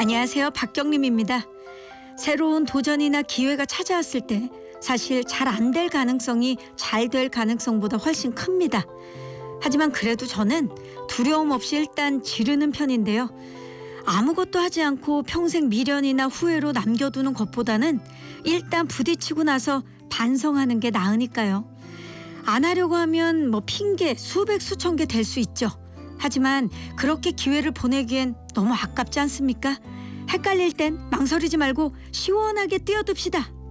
안녕하세요. 박경림입니다. 새로운 도전이나 기회가 찾아왔을 때 사실 잘 안 될 가능성이 잘 될 가능성보다 훨씬 큽니다. 하지만 그래도 저는 두려움 없이 일단 지르는 편인데요. 아무것도 하지 않고 평생 미련이나 후회로 남겨두는 것보다는 일단 부딪히고 나서 반성하는 게 나으니까요. 안 하려고 하면 핑계 수백 수천 개 될 수 있죠. 하지만 그렇게 기회를 보내기엔 너무 아깝지 않습니까? 헷갈릴 땐 망설이지 말고 시원하게 뛰어듭시다.